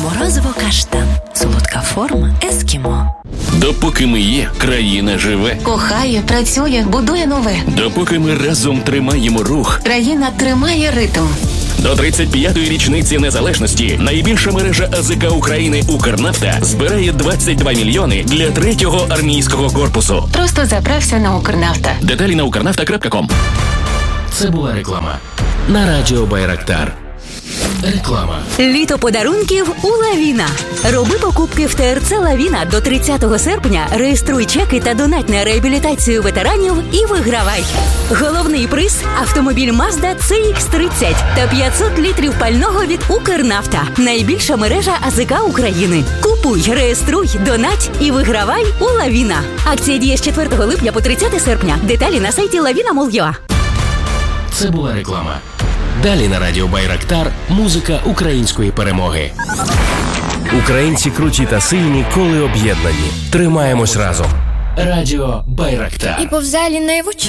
Морозиво каштан. Солодка форма ескімо. Допоки ми є, країна живе. Кохає, працює, будує нове. Допоки ми разом тримаємо рух. Країна тримає ритм. До 35-ї річниці незалежності найбільша мережа АЗК України «Укрнафта» збирає 22 мільйони для 3-го армійського корпусу. Просто заправся на «Укрнафта». Деталі на ukernafta.com. Це була реклама на радіо Байрактар. Реклама. Літо подарунків у Лавіна. Роби покупки в ТРЦ Лавіна до 30 серпня, реєструй чеки та донать на реабілітацію ветеранів і вигравай. Головний приз – автомобіль Mazda CX-30 та 500 літрів пального від «Укрнафта». Найбільша мережа АЗК України. Купуй, реєструй, донать і вигравай у Лавіна. Акція діє з 4 липня по 30 серпня. Деталі на сайті lavina.mol.ua. Це була реклама. Далі на радіо Байрактар музика української перемоги. Українці круті та сильні, коли об'єднані. Тримаємось разом. Радіо Байрактар. І повзалі не